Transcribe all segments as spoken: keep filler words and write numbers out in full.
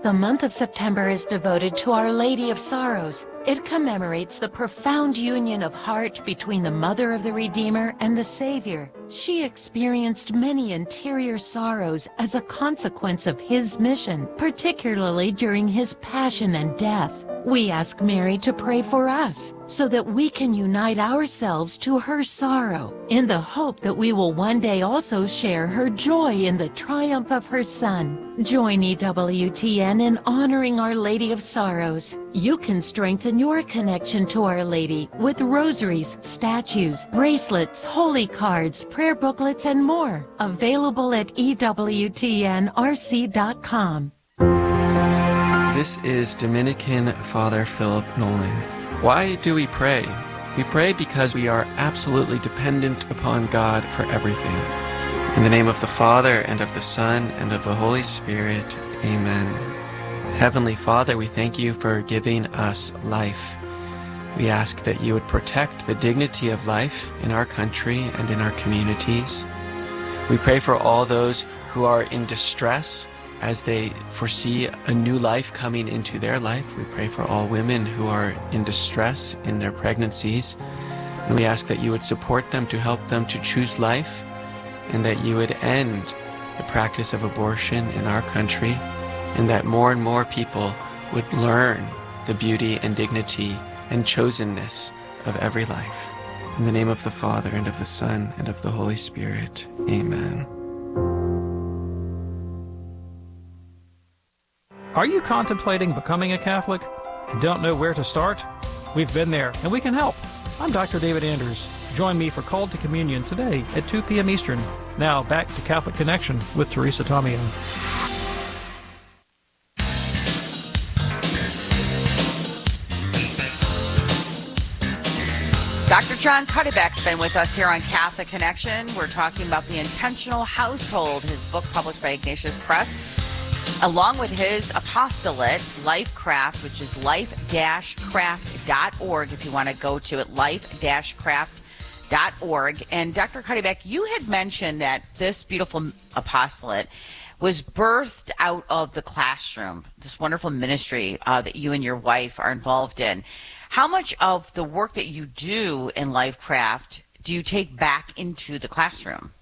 The month of September is devoted to Our Lady of Sorrows. It commemorates the profound union of heart between the Mother of the Redeemer and the Savior. She experienced many interior sorrows as a consequence of His mission, particularly during His passion and death. We ask Mary to pray for us so that we can unite ourselves to her sorrow in the hope that we will one day also share her joy in the triumph of her Son. Join E W T N in honoring Our Lady of Sorrows. You can strengthen your connection to Our Lady with rosaries, statues, bracelets, holy cards, prayer booklets, and more. Available at E W T N R C dot com. This is Dominican Father Philip Nolan. Why do we pray? We pray because we are absolutely dependent upon God for everything. In the name of the Father, and of the Son, and of the Holy Spirit, amen. Heavenly Father, we thank you for giving us life. We ask that you would protect the dignity of life in our country and in our communities. We pray for all those who are in distress as they foresee a new life coming into their life. We pray for all women who are in distress in their pregnancies. And we ask that you would support them to help them to choose life, and that you would end the practice of abortion in our country, and that more and more people would learn the beauty and dignity and chosenness of every life. In the name of the Father, and of the Son, and of the Holy Spirit, amen. Are you contemplating becoming a Catholic and don't know where to start? We've been there, and we can help. I'm Doctor David Anders. Join me for Called to Communion today at two p.m. Eastern. Now, back to Catholic Connection with Teresa Tomeo. Doctor John Cuddeback's been with us here on Catholic Connection. We're talking about The Intentional Household, his book published by Ignatius Press, along with his apostolate, LifeCraft, which is life dash craft dot org if you want to go to it, life dash craft dot org. And Doctor Cuddeback, you had mentioned that this beautiful apostolate was birthed out of the classroom, this wonderful ministry uh, that you and your wife are involved in. How much of the work that you do in LifeCraft do you take back into the classroom?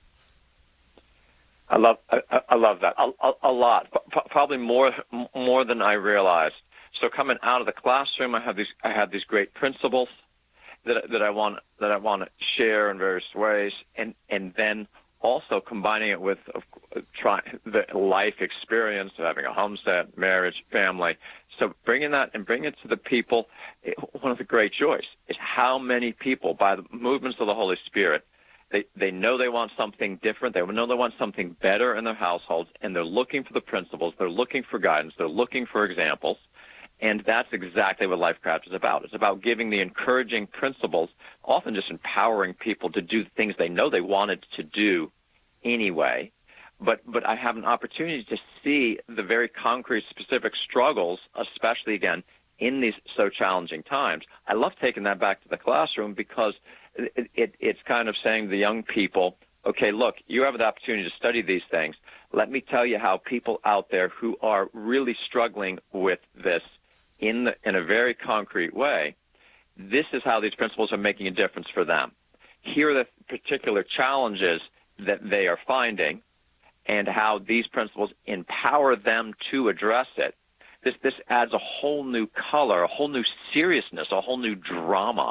I love I, I love that a, a, a lot, P- probably more more than I realized. So coming out of the classroom, I have these I have these great principles that that I want that I want to share in various ways, and and then also combining it with uh, try the life experience of having a homestead, marriage, family. So bringing that and bringing it to the people, it, one of the great joys is how many people, by the movements of the Holy Spirit, They they know they want something different. They know they want something better in their households, and they're looking for the principles. They're looking for guidance. They're looking for examples, and that's exactly what LifeCraft is about. It's about giving the encouraging principles, often just empowering people to do things they know they wanted to do anyway. But but I have an opportunity to see the very concrete, specific struggles, especially, again, in these so challenging times. I love taking that back to the classroom because It, it, it's kind of saying to the young people, okay, look, you have the opportunity to study these things. Let me tell you how people out there who are really struggling with this in the, in a very concrete way, this is how these principles are making a difference for them. Here are the particular challenges that they are finding and how these principles empower them to address it. This, this adds a whole new color, a whole new seriousness, a whole new drama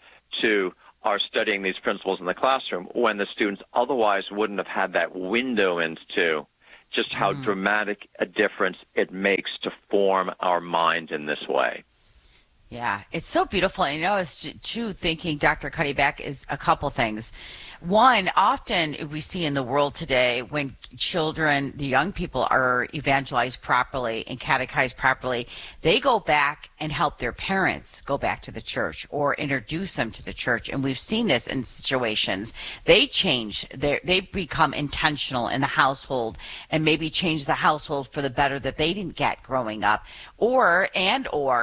to are studying these principles in the classroom when the students otherwise wouldn't have had that window into just how mm. dramatic a difference it makes to form our mind in this way. Yeah, it's so beautiful. And, you know, it's true thinking, Doctor Cuddeback, is a couple things. One, often we see in the world today when children, the young people, are evangelized properly and catechized properly, they go back and help their parents go back to the church or introduce them to the church. And we've seen this in situations. They change, their, they become intentional in the household and maybe change the household for the better that they didn't get growing up. Or, and or,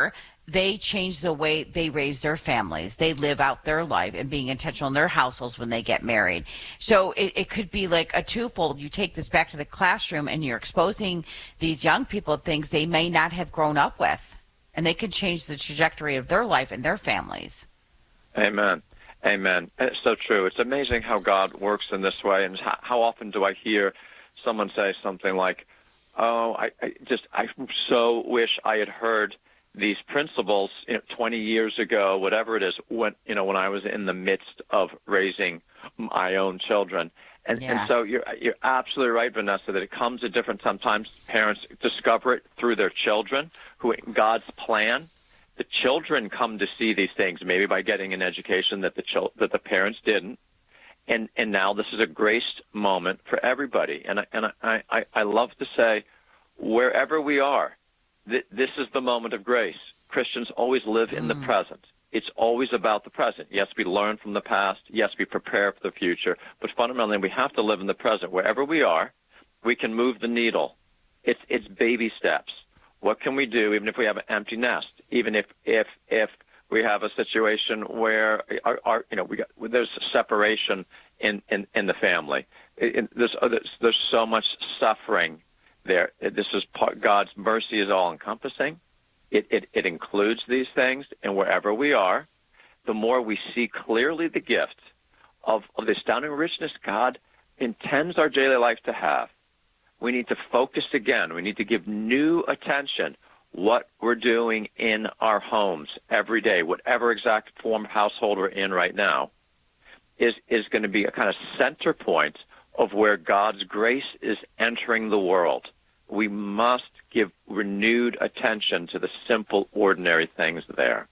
they change the way they raise their families. They live out their life and being intentional in their households when they get married. So it, it could be like a twofold. You take this back to the classroom and you're exposing these young people to things they may not have grown up with, and they could change the trajectory of their life and their families. Amen. Amen. It's so true. It's amazing how God works in this way. And how, how often do I hear someone say something like, oh, I, I just, I so wish I had heard these principles, you know, twenty years ago, whatever it is, when, you know, when I was in the midst of raising my own children. And, yeah. and so you're, you're absolutely right, Vanessa, that it comes at different, sometimes parents discover it through their children, who in God's plan, the children come to see these things, maybe by getting an education that the chil- that the parents didn't. And, and now this is a grace moment for everybody. And I, and I, I, I love to say, wherever we are, th- this is the moment of grace. Christians always live in mm. the present. It's always about the present. Yes, we learn from the past. Yes, we prepare for the future. But fundamentally, we have to live in the present. Wherever we are, we can move the needle. It's it's baby steps. What can we do, even if we have an empty nest? Even if if if we have a situation where our, our you know we got there's separation in, in, in the family. It, it, there's, there's there's so much suffering there. This is part, God's mercy is all encompassing. It, it it includes these things, and wherever we are, the more we see clearly the gift of, of the astounding richness God intends our daily life to have. We need to focus again. We need to give new attention what we're doing in our homes every day, whatever exact form of household we're in right now, is, is going to be a kind of center point of where God's grace is entering the world. We must give renewed attention to the simple, ordinary things there.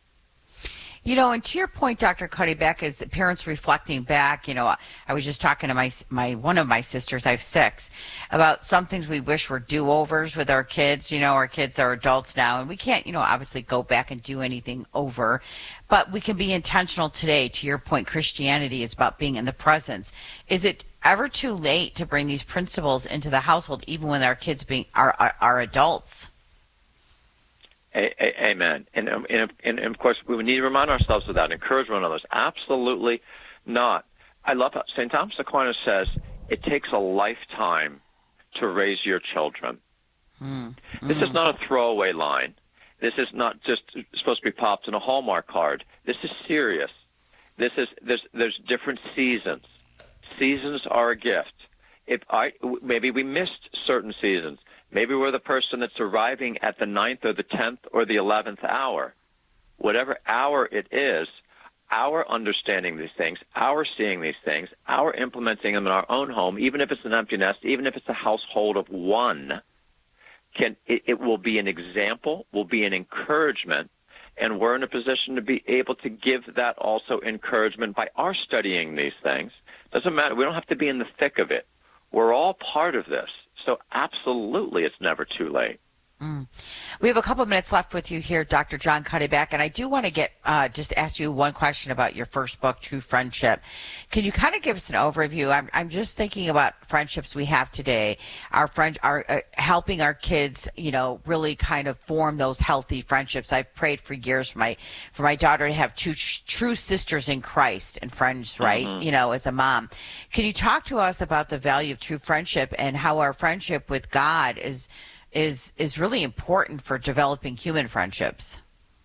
You know, and to your point, Doctor Cuddeback, as parents reflecting back, you know, I was just talking to my my one of my sisters, I have six, about some things we wish were do-overs with our kids. You know, our kids are adults now, and we can't, you know, obviously go back and do anything over. But we can be intentional today. To your point, Christianity is about being in the presence. Is it ever too late to bring these principles into the household, even when our kids being are are, are adults? A- a- amen. And, um, and, and, and, of course, we need to remind ourselves of that, encourage one another. Absolutely not. I love how Saint Thomas Aquinas says it takes a lifetime to raise your children. Mm. This mm. is not a throwaway line. This is not just supposed to be popped in a Hallmark card. This is serious. This is there's there's different seasons. Seasons are a gift. If I maybe we missed certain seasons. Maybe we're the person that's arriving at the ninth or the tenth or the eleventh hour. Whatever hour it is, our understanding these things, our seeing these things, our implementing them in our own home, even if it's an empty nest, even if it's a household of one, can it, it will be an example, will be an encouragement, and we're in a position to be able to give that also encouragement by our studying these things. Doesn't matter. We don't have to be in the thick of it. We're all part of this. So absolutely, it's never too late. Mm. We have a couple minutes left with you here, Doctor John Cuddeback, and I do want to get uh, just ask you one question about your first book, True Friendship. Can you kind of give us an overview? I'm I'm just thinking about friendships we have today. Our friend, our uh, helping our kids, you know, really kind of form those healthy friendships. I've prayed for years for my for my daughter to have two true sisters in Christ and friends, right? Mm-hmm. You know, as a mom. Can you talk to us about the value of true friendship and how our friendship with God is? is is really important for developing human friendships.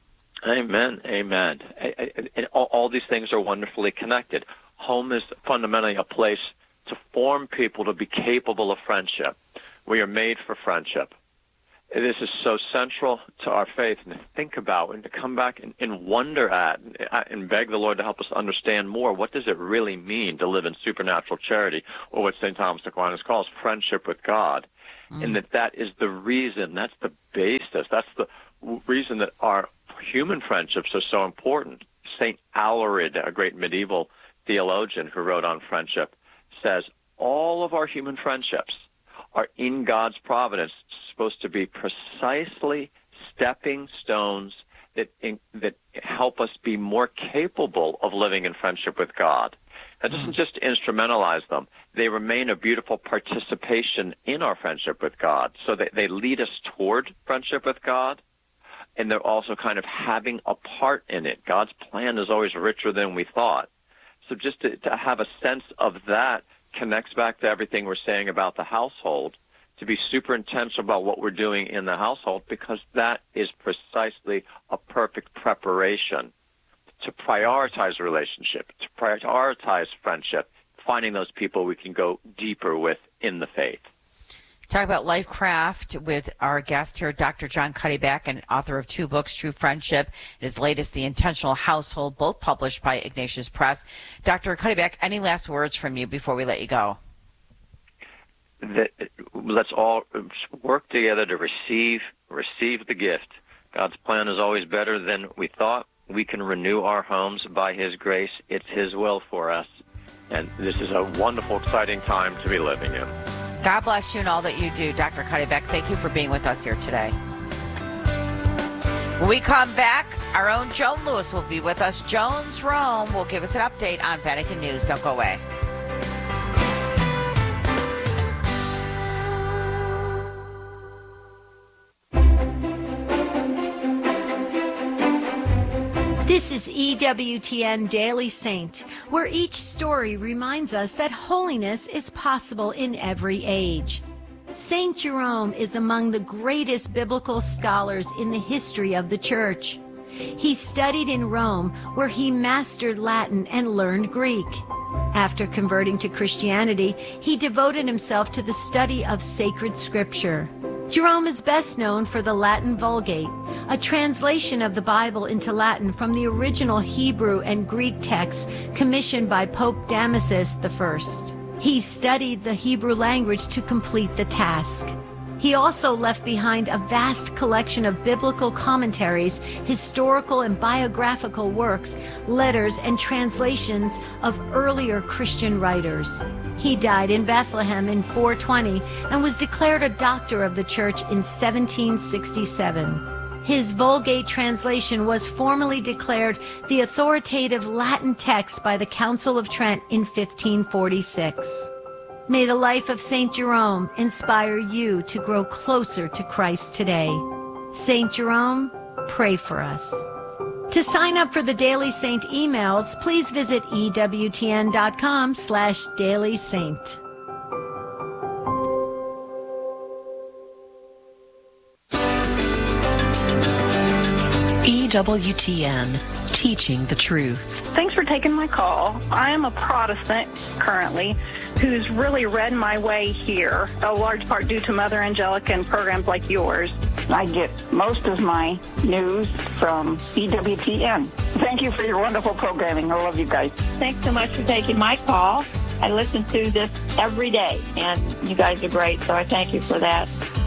Amen, amen. And all, all these things are wonderfully connected. Home is fundamentally a place to form people to be capable of friendship. We are made for friendship. This is so central to our faith, and to think about and to come back and, and wonder at and beg the Lord to help us understand more. What does it really mean to live in supernatural charity, or what Saint Thomas Aquinas calls friendship with God? Mm. And that that is the reason, that's the basis, that's the reason that our human friendships are so important. Saint Alarid, a great medieval theologian who wrote on friendship, says all of our human friendships are in God's providence supposed to be precisely stepping stones that in, that help us be more capable of living in friendship with God. That doesn't just instrumentalize them. They remain a beautiful participation in our friendship with God. So they, they lead us toward friendship with God, and they're also kind of having a part in it. God's plan is always richer than we thought. So just to, to have a sense of that connects back to everything we're saying about the household, to be super intentional about what we're doing in the household, because that is precisely a perfect preparation to prioritize relationship, to prioritize friendship, finding those people we can go deeper with in the faith. Talk about LifeCraft with our guest here, Doctor John Cuddeback, and author of two books, True Friendship, and his latest, The Intentional Household, both published by Ignatius Press. Doctor Cuddeback, any last words from you before we let you go? That, let's all work together to receive receive the gift. God's plan is always better than we thought. We can renew our homes by His grace. It's His will for us. And this is a wonderful, exciting time to be living in. God bless you and all that you do, Doctor Cuddeback. Thank you for being with us here today. When we come back, our own Joan Lewis will be with us. Joan's Rome will give us an update on Vatican News. Don't go away. This is E W T N Daily Saint, where each story reminds us that holiness is possible in every age. Saint Jerome is among the greatest biblical scholars in the history of the Church. He studied in Rome, where he mastered Latin and learned Greek. After converting to Christianity, he devoted himself to the study of sacred scripture. Jerome is best known for the Latin Vulgate, a translation of the Bible into Latin from the original Hebrew and Greek texts commissioned by Pope Damasus the First. He studied the Hebrew language to complete the task. He also left behind a vast collection of biblical commentaries, historical and biographical works, letters, and translations of earlier Christian writers. He died in Bethlehem in four twenty and was declared a doctor of the Church in seventeen sixty-seven. His Vulgate translation was formally declared the authoritative Latin text by the Council of Trent in fifteen forty-six. May the life of Saint Jerome inspire you to grow closer to Christ today. Saint Jerome, pray for us. To sign up for the Daily Saint emails, please visit ewtn.com slash Daily Saint. E W T N, teaching the truth. Thanks for taking my call. I am a Protestant currently who's really read my way here, a large part due to Mother Angelica and programs like yours. I get most of my news from E W T N. Thank you for your wonderful programming. I love you guys. Thanks so much for taking my call. I listen to this every day, and you guys are great, so I thank you for that.